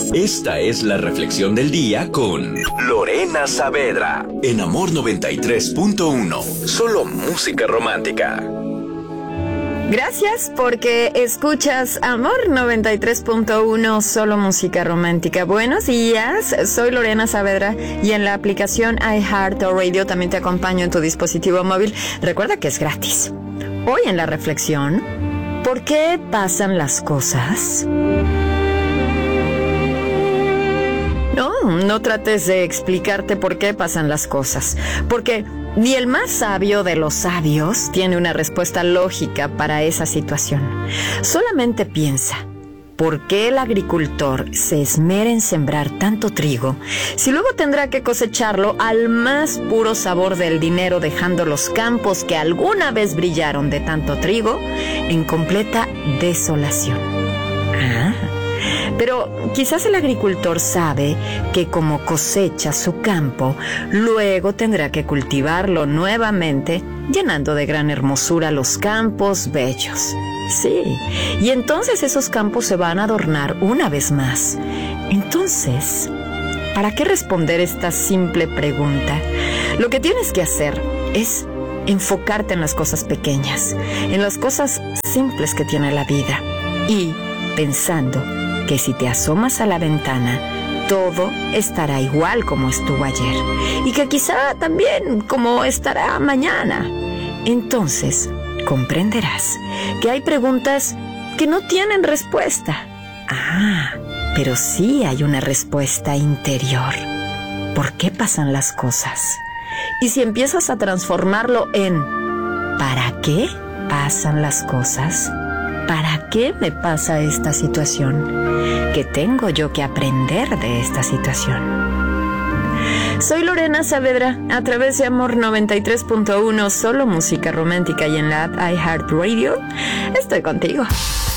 Esta es la reflexión del día con Lorena Saavedra en Amor 93.1. Solo música romántica. Gracias porque escuchas Amor 93.1, solo música romántica. Buenos días, soy Lorena Saavedra y en la aplicación iHeartRadio también te acompaño en tu dispositivo móvil. Recuerda que es gratis. Hoy en la reflexión, ¿por qué pasan las cosas? No trates de explicarte por qué pasan las cosas, porque ni el más sabio de los sabios tiene una respuesta lógica para esa situación. Solamente piensa, ¿por qué el agricultor se esmera en sembrar tanto trigo si luego tendrá que cosecharlo al más puro sabor del dinero, dejando los campos que alguna vez brillaron de tanto trigo en completa desolación? Pero quizás el agricultor sabe que como cosecha su campo, luego tendrá que cultivarlo nuevamente, llenando de gran hermosura los campos bellos. Sí, y entonces esos campos se van a adornar una vez más. Entonces, ¿para qué responder esta simple pregunta? Lo que tienes que hacer es enfocarte en las cosas pequeñas, en las cosas simples que tiene la vida, y pensando que si te asomas a la ventana, todo estará igual como estuvo ayer, y que quizá también como estará mañana. Entonces, comprenderás que hay preguntas que no tienen respuesta. Pero sí hay una respuesta interior. ¿Por qué pasan las cosas? Y si empiezas a transformarlo en ¿para qué pasan las cosas? ¿Para qué me pasa esta situación? ¿Qué tengo yo que aprender de esta situación? Soy Lorena Saavedra, a través de Amor 93.1, solo música romántica, y en la app iHeartRadio. Estoy contigo.